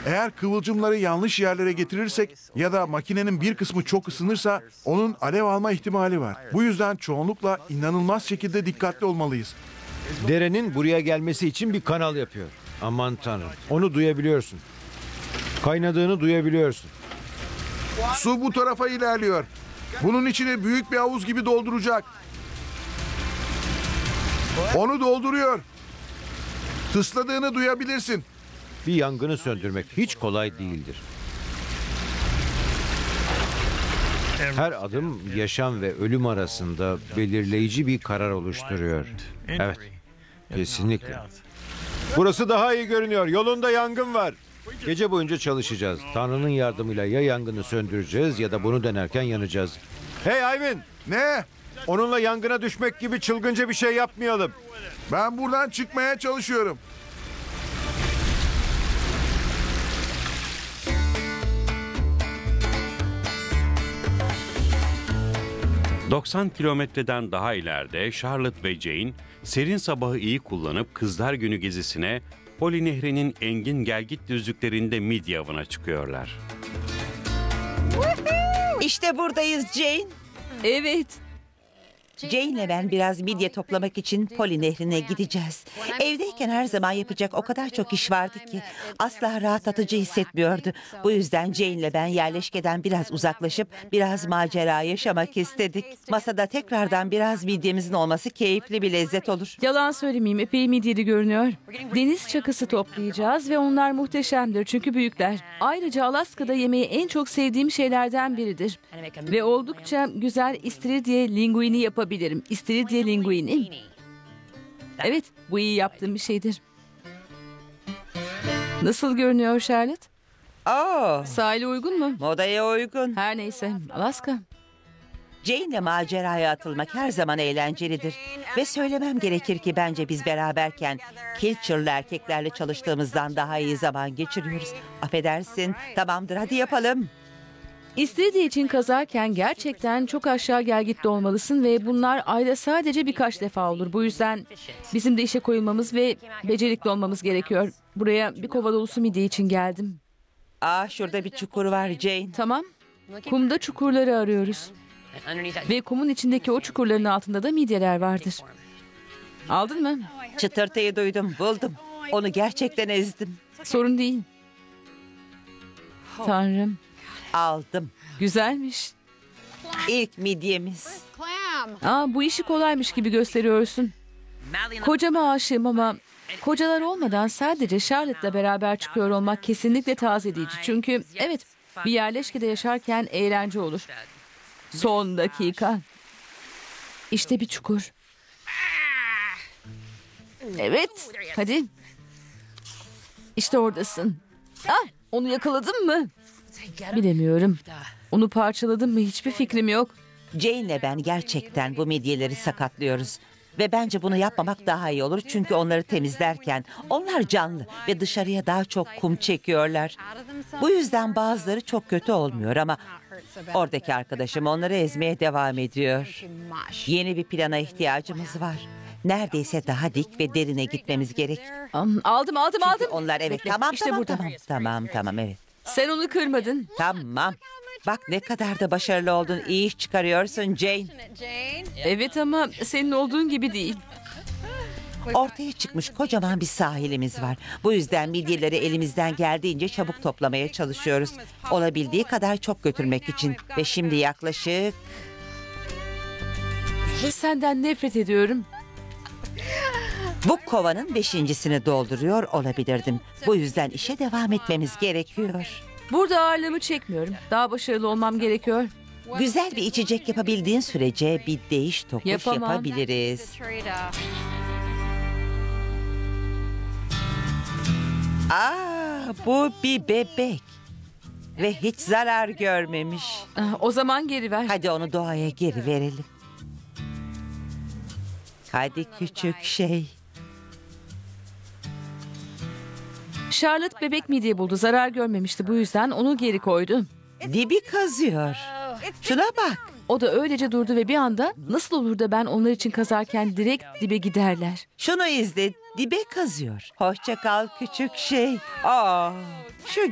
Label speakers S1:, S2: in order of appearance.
S1: Eğer kıvılcımları yanlış yerlere getirirsek ya da makinenin bir kısmı çok ısınırsa onun alev alma ihtimali var. Bu yüzden çoğunlukla inanılmaz şekilde dikkatli olmalıyız.
S2: Derenin buraya gelmesi için bir kanal yapıyor. Aman tanrım. Onu duyabiliyorsun. Kaynadığını duyabiliyorsun.
S1: Su bu tarafa ilerliyor. Bunun içini büyük bir havuz gibi dolduracak. Onu dolduruyor. Tısladığını duyabilirsin.
S2: Bir yangını söndürmek hiç kolay değildir. Her adım yaşam ve ölüm arasında belirleyici bir karar oluşturuyor. Evet, kesinlikle. Burası daha iyi görünüyor. Yolunda yangın var. Gece boyunca çalışacağız. Tanrı'nın yardımıyla ya yangını söndüreceğiz ya da bunu denerken yanacağız. Hey Ivan!
S1: Ne?
S2: Onunla yangına düşmek gibi çılgınca bir şey yapmayalım.
S1: Ben buradan çıkmaya çalışıyorum.
S3: ...90 kilometreden daha ileride Charlotte ve Jane... ...serin sabahı iyi kullanıp Kızlar Günü gezisine... ...Poli Nehri'nin engin gelgit düzlüklerinde midye avına çıkıyorlar.
S4: İşte buradayız Jane.
S5: Evet.
S4: Jane'le ben biraz midye toplamak için Poli Nehri'ne gideceğiz. Evdeyken her zaman yapacak o kadar çok iş vardı ki asla rahatlatıcı hissetmiyordu. Bu yüzden Jane'le ben yerleşkeden biraz uzaklaşıp biraz macera yaşamak istedik. Masada tekrardan biraz midyemizin olması keyifli bir lezzet olur.
S5: Yalan söylemeyeyim, epey midyeli görünüyor. Deniz çakısı toplayacağız ve onlar muhteşemdir çünkü büyükler. Ayrıca Alaska'da yemeği en çok sevdiğim şeylerden biridir. Ve oldukça güzel istiridye linguini yapabilirim. İstiridye linguini. Evet, bu iyi yaptığım bir şeydir. Nasıl görünüyor Charlotte?
S4: Oo,
S5: Sahile uygun mu?
S4: modaya uygun.
S5: Her neyse, Alaska.
S4: Jane'le maceraya atılmak her zaman eğlencelidir. Ve söylemem gerekir ki bence biz beraberken Kilcher'lı erkeklerle çalıştığımızdan daha iyi zaman geçiriyoruz. Affedersin, tamamdır hadi yapalım.
S5: İstiridye için kazarken gerçekten çok aşağı gelgitli olmalısın ve bunlar ayda sadece birkaç defa olur. Bu yüzden bizim de işe koyulmamız ve becerikli olmamız gerekiyor. Buraya bir kova dolusu midye için geldim.
S4: Şurada bir çukur var Jane.
S5: Tamam. Kumda çukurları arıyoruz. Ve kumun içindeki o çukurların altında da midyeler vardır. Aldın mı?
S4: Çıtırtıyı duydum, buldum. Onu gerçekten ezdim.
S5: Sorun değil. Tanrım.
S4: Aldım.
S5: Güzelmiş.
S4: İlk midyemiz.
S5: Bu işi kolaymış gibi gösteriyorsun. Kocama aşığım ama kocalar olmadan sadece Charlotte'la beraber çıkıyor olmak kesinlikle tazeleyici. Çünkü evet, bir yerleşkede yaşarken eğlence olur. Son dakika. İşte bir çukur. Evet, hadi. İşte oradasın. Onu yakaladın mı? Bilemiyorum. Onu parçaladım mı hiçbir fikrim yok.
S4: Jane'le ben gerçekten bu midyeleri sakatlıyoruz. Ve bence bunu yapmamak daha iyi olur. Çünkü onları temizlerken onlar canlı ve dışarıya daha çok kum çekiyorlar. Bu yüzden bazıları çok kötü olmuyor ama oradaki arkadaşım onları ezmeye devam ediyor. Yeni bir plana ihtiyacımız var. Neredeyse daha dik ve derine gitmemiz gerek.
S5: Aldım.
S4: Çünkü onlar evet
S5: Bekle,
S4: tamam
S5: işte
S4: tamam
S5: burada.
S4: tamam evet.
S5: Sen onu kırmadın.
S4: Tamam. Bak ne kadar da başarılı oldun. İyi iş çıkarıyorsun Jane.
S5: Evet ama senin olduğun gibi değil.
S4: Ortaya çıkmış kocaman bir sahilimiz var. Bu yüzden midyeleri elimizden geldiğince çabuk toplamaya çalışıyoruz. Olabildiği kadar çok götürmek için. Ve şimdi yaklaşık...
S5: Senden nefret ediyorum.
S4: Bu kovanın 5.'sini dolduruyor olabilirdim. Bu yüzden işe devam etmemiz gerekiyor.
S5: Burada ağırlığımı çekmiyorum. Daha başarılı olmam gerekiyor.
S4: Güzel bir içecek yapabildiğin sürece bir değiş tokuş
S5: Yapamam.
S4: yapabiliriz. Bu bir bebek. Ve hiç zarar görmemiş.
S5: O zaman geri ver.
S4: Hadi onu doğaya geri verelim. Hadi küçük şey.
S5: Charlotte bebek midye buldu. Zarar görmemişti. Bu yüzden onu geri koydu.
S4: Dibi kazıyor. Şuna bak.
S5: O da öylece durdu ve bir anda nasıl olur da ben onlar için kazarken direkt dibe giderler.
S4: Şunu izle. Dibe kazıyor. Hoşça kal küçük şey. Şu